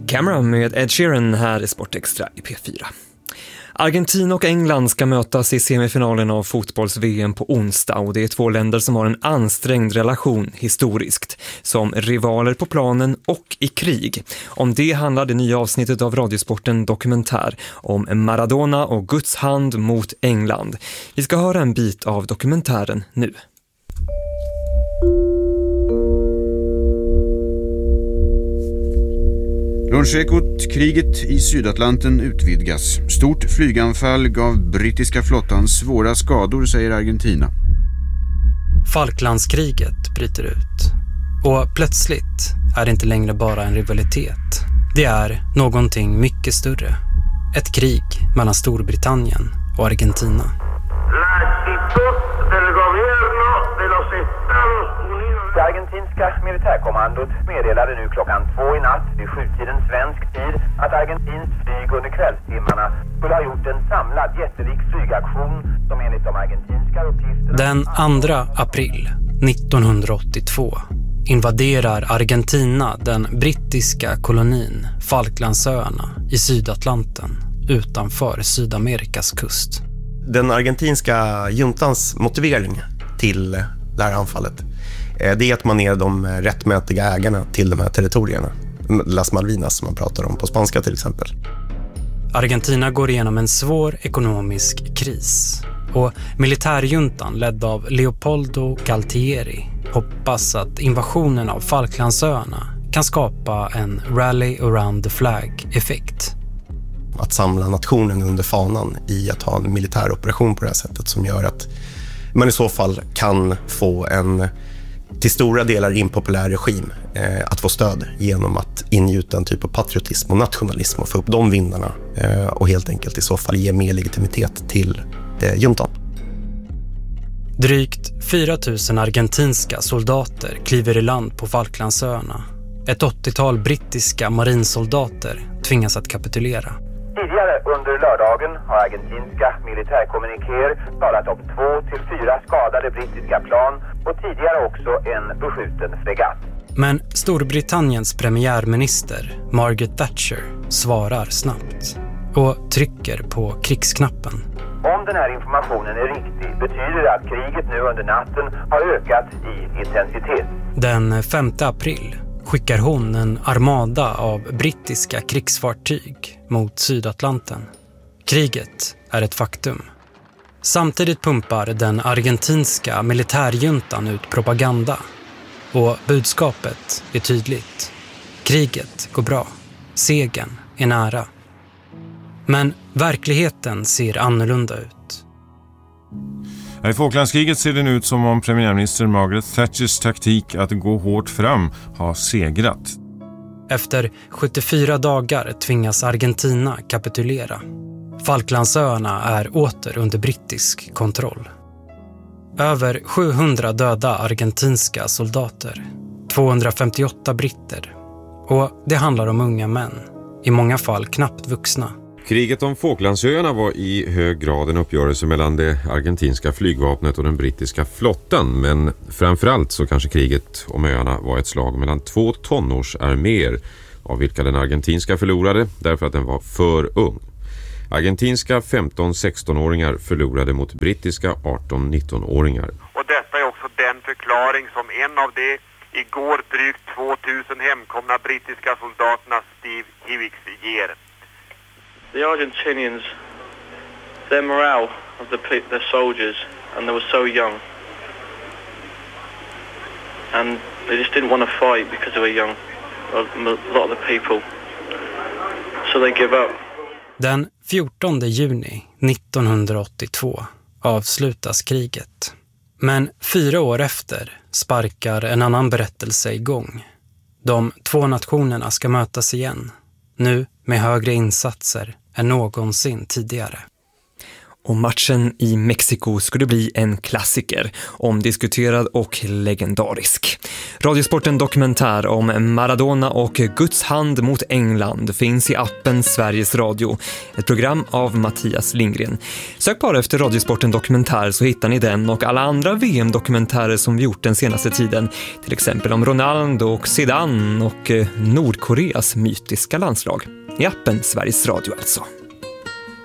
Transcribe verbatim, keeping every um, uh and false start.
Cameron med Ed Sheeran här i Sportextra i P fyra. Argentina och England ska mötas i semifinalen av fotbolls-V M på onsdag, och det är två länder som har en ansträngd relation historiskt, som rivaler på planen och i krig. Om det handlar det nya avsnittet av Radiosporten Dokumentär om Maradona och Guds hand mot England. Vi ska höra en bit av dokumentären nu. Lunchekot, kriget i Sydatlanten utvidgas. Stort flyganfall gav brittiska flottan svåra skador, säger Argentina. Falklandskriget bryter ut. Och plötsligt är det inte längre bara en rivalitet. Det är någonting mycket större. Ett krig mellan Storbritannien och Argentina. Det argentinska militärkommandot meddelade nu klockan två i natt vid sjutiden svensk tid att argentinskt flyg under kvällstimmarna skulle ha gjort en samlad jättelik flygaktion som enligt de argentinska uppgifterna... Den andra april nittonhundraåttiotvå invaderar Argentina den brittiska kolonin Falklandsöarna i Sydatlanten utanför Sydamerikas kust. Den argentinska juntans motivering till det här anfallet, det är att man är de rättmätiga ägarna till de här territorierna. Las Malvinas som man pratar om på spanska till exempel. Argentina går igenom en svår ekonomisk kris. Och militärjuntan ledd av Leopoldo Galtieri hoppas att invasionen av Falklandsöarna kan skapa en rally around the flag-effekt. Att samla nationen under fanan i att ha en militär operation på det här sättet som gör att man i så fall kan få en till stora delar impopulär regim eh, att få stöd genom att ingjuta en typ av patriotism och nationalism och få upp de vinnarna eh, och helt enkelt i så fall ge mer legitimitet till eh, juntan. Drygt fyra tusen argentinska soldater kliver i land på Falklandsöarna. Ett åttiotal brittiska marinsoldater tvingas att kapitulera. Tidigare under lördagen har argentinska militärkommunikéer talat om två till fyra skadade brittiska plan och tidigare också en beskjuten fregatt. Men Storbritanniens premiärminister Margaret Thatcher svarar snabbt och trycker på krigsknappen. Om den här informationen är riktig betyder det att kriget nu under natten har ökat i intensitet. Den femte april skickar hon en armada av brittiska krigsfartyg mot Sydatlanten. Kriget är ett faktum. Samtidigt pumpar den argentinska militärjuntan ut propaganda. Och budskapet är tydligt. Kriget går bra. Segern är nära. Men verkligheten ser annorlunda ut. I Falklandskriget ser det nu ut som om premiärminister Margaret Thatchers taktik att gå hårt fram har segrat. Efter sjuttiofyra dagar tvingas Argentina kapitulera. Falklandsöarna är åter under brittisk kontroll. Över sjuhundra döda argentinska soldater, tvåhundrafemtioåtta britter. Och det handlar om unga män, i många fall knappt vuxna. Kriget om Falklandsöarna var i hög grad en uppgörelse mellan det argentinska flygvapnet och den brittiska flottan, men framförallt så kanske kriget om öarna var ett slag mellan två tonårsarméer, av vilka den argentinska förlorade därför att den var för ung. Argentinska femton-sexton-åringar förlorade mot brittiska arton-nitton-åringar. Och detta är också den förklaring som en av de igår drygt tvåtusen hemkomna brittiska soldaterna Steve Hivix ger. The Argentinians, their morale of the their soldiers, and they were so young, and they just didn't want to fight because they were young, a lot of the people, so they give up. Den fjortonde juni nittonhundraåttiotvå avslutas kriget. Men fyra år efter sparkar en annan berättelse igång. De två nationerna ska mötas igen, nu med högre insatser än någonsin tidigare. Och matchen i Mexiko skulle bli en klassiker, omdiskuterad och legendarisk. Radiosporten dokumentär om Maradona och Guds hand mot England finns i appen Sveriges Radio, ett program av Mattias Lindgren. Sök bara efter Radiosporten dokumentär så hittar ni den och alla andra V M-dokumentärer som vi gjort den senaste tiden, till exempel om Ronaldo och Zidane och Nordkoreas mytiska landslag. I appen Sveriges Radio alltså.